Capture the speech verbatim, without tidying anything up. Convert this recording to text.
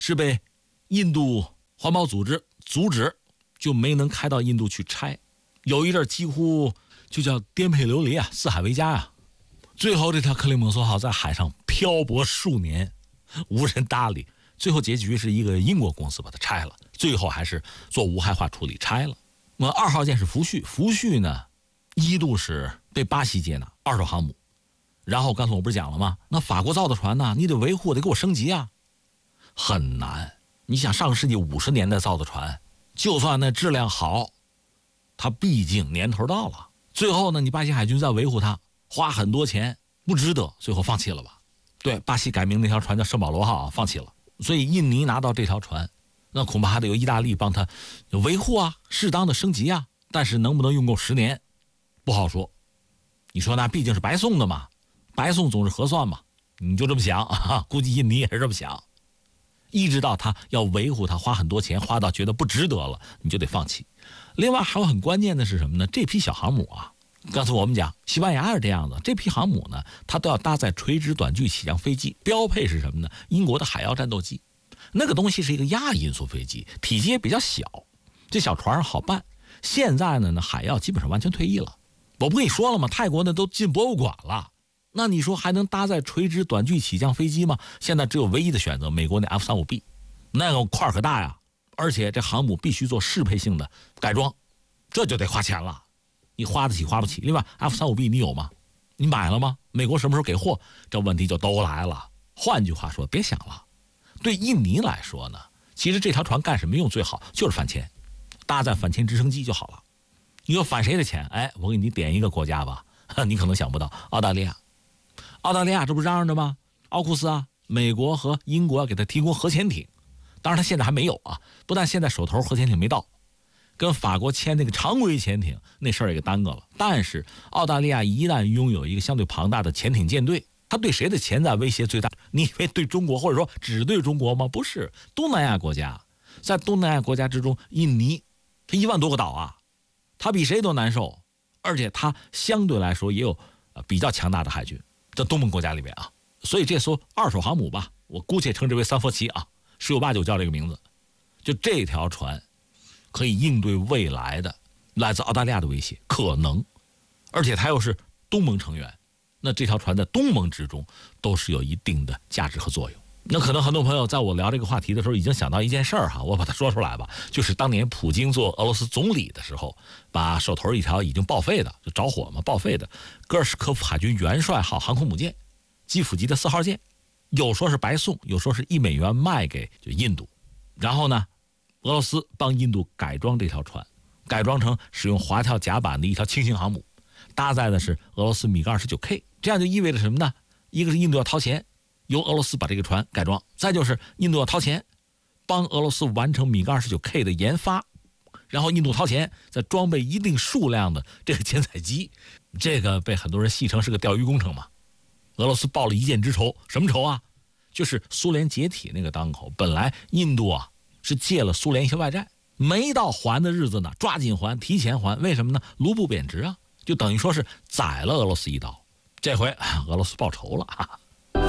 是被印度环保组织阻止，就没能开到印度去拆。有一阵几乎就叫颠沛流离啊，四海为家啊。最后这条克里蒙梭号在海上漂泊数年，无人搭理。最后结局是一个英国公司把它拆了，最后还是做无害化处理拆了。那么二号舰是福煦，福煦呢一度是被巴西接纳二手航母，然后刚才我不是讲了吗？那法国造的船呢，你得维护，得给我升级啊，很难。你想上个世纪五十年代造的船，就算那质量好，它毕竟年头到了。最后呢，你巴西海军再维护它，花很多钱，不值得，最后放弃了吧？对，巴西改名那条船叫圣保罗号啊，放弃了。所以印尼拿到这条船，那恐怕还得由意大利帮他维护啊，适当的升级啊。但是能不能用够十年，不好说。你说那毕竟是白送的嘛，白送总是合算嘛，你就这么想啊？估计印尼也是这么想。一直到他要维护它，花很多钱，花到觉得不值得了，你就得放弃。另外还有很关键的是什么呢？这批小航母啊，刚才我们讲西班牙是这样的，这批航母呢，它都要搭载垂直短距起降飞机，标配是什么呢？英国的海妖战斗机，那个东西是一个亚音速飞机，体积也比较小，这小船好办。现在呢，那海妖基本上完全退役了。我不跟你说了吗？泰国那都进博物馆了。那你说还能搭载垂直短距起降飞机吗？现在只有唯一的选择，美国那 F 三十五 B， 那个块可大呀，而且这航母必须做适配性的改装，这就得花钱了。你花得起花不起。另外 F 三十五 B 你有吗？你买了吗？美国什么时候给货？这问题就都来了。换句话说，别想了。对印尼来说呢，其实这条船干什么用最好？就是反潜，搭载反潜直升机就好了。你要反谁的潜？哎，我给你点一个国家吧，你可能想不到，澳大利亚。澳大利亚这不嚷嚷着吗？奥库斯啊，美国和英国要给他提供核潜艇，当然他现在还没有啊，不但现在手头核潜艇没到，跟法国签那个常规潜艇那事儿也给耽搁了。但是澳大利亚一旦拥有一个相对庞大的潜艇舰队，他对谁的潜在威胁最大？你以为对中国，或者说只对中国吗？不是，东南亚国家，在东南亚国家之中，印尼它一万多个岛啊，它比谁都难受，而且它相对来说也有比较强大的海军，在东盟国家里面啊。所以这艘二手航母吧，我姑且称之为三佛齐啊，十有八九叫这个名字。就这条船可以应对未来的来自澳大利亚的威胁，可能，而且它又是东盟成员，那这条船在东盟之中都是有一定的价值和作用。那可能很多朋友在我聊这个话题的时候已经想到一件事儿哈，我把它说出来吧，就是当年普京做俄罗斯总理的时候，把手头一条已经报废的，就着火嘛，报废的戈尔什科夫海军元帅号航空母舰，基辅级的四号舰，有说是白送，有说是一美元卖给就印度，然后呢，俄罗斯帮印度改装这条船，改装成使用滑跳甲板的一条轻型航母，搭载的是俄罗斯米格 二十九 K， 这样就意味着什么呢？一个是印度要掏钱，由俄罗斯把这个船改装，再就是印度要掏钱，帮俄罗斯完成米格 二十九 K 的研发，然后印度掏钱再装备一定数量的这个舰载机，这个被很多人戏称是个钓鱼工程嘛。俄罗斯报了一箭之仇，什么仇啊？就是苏联解体那个当口，本来印度啊是借了苏联一些外债，没到还的日子呢，抓紧还，提前还，为什么呢？卢布贬值啊，就等于说是宰了俄罗斯一刀。这回俄罗斯报仇了，哈哈。